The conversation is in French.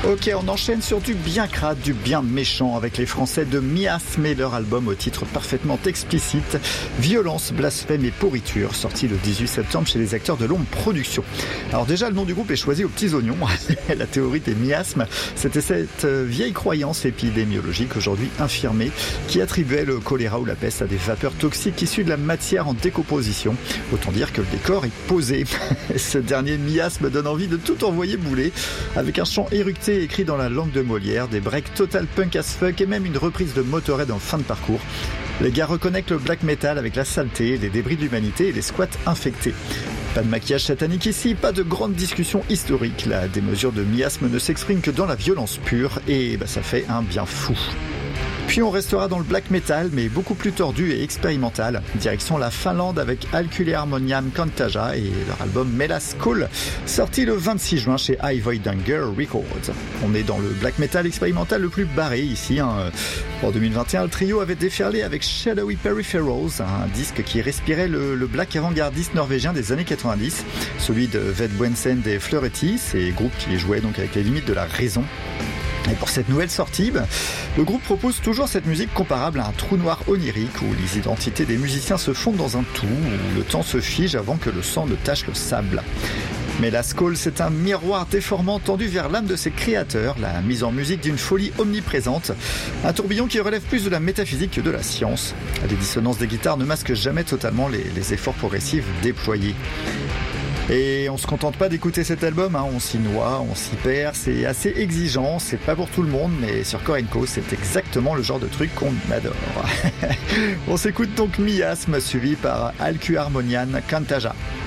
Ok, on enchaîne sur du bien crade, du bien méchant avec les Français de Miasme et leur album au titre parfaitement explicite, Violence, blasphème et pourriture, sorti le 18 septembre chez les Acteurs de l'Ombre Productions. Alors déjà, le nom du groupe est choisi aux petits oignons. La théorie des miasmes, c'était cette vieille croyance épidémiologique aujourd'hui infirmée qui attribuait le choléra ou la peste à des vapeurs toxiques issues de la matière en décomposition. Autant dire que le décor est posé. Ce dernier miasme donne envie de tout envoyer bouler avec un chant éructé écrit dans la langue de Molière, des breaks total punk as fuck et même une reprise de Motörhead en fin de parcours. Les gars reconnectent le black metal avec la saleté, les débris de l'humanité et les squats infectés. Pas de maquillage satanique ici, pas de grande discussion historique. La démesure de miasme ne s'exprime que dans la violence pure et ça fait un bien fou. Puis on restera dans le black metal, mais beaucoup plus tordu et expérimental. Direction la Finlande avec Alkule Harmoniam Kantaja et leur album Melas Call, sorti le 26 juin chez Highvoidanger Records. On est dans le black metal expérimental le plus barré ici. En 2021, le trio avait déferlé avec Shadowy Peripherals, un disque qui respirait le black avant-gardiste norvégien des années 90, celui de Vedbwensen des Fleuretti, ces groupes qui jouaient donc avec les limites de la raison. Et pour cette nouvelle sortie, le groupe propose toujours cette musique comparable à un trou noir onirique où les identités des musiciens se fondent dans un tout, où le temps se fige avant que le sang ne tache le sable. Mais la Skull, c'est un miroir déformant tendu vers l'âme de ses créateurs, la mise en musique d'une folie omniprésente, un tourbillon qui relève plus de la métaphysique que de la science. Les dissonances des guitares ne masquent jamais totalement les efforts progressifs déployés. Et on se contente pas d'écouter cet album, on s'y noie, on s'y perd, c'est assez exigeant, c'est pas pour tout le monde, mais sur Core & Co, c'est exactement le genre de truc qu'on adore. On s'écoute donc Miasme, suivi par Alkule Harmoniam Kantaja.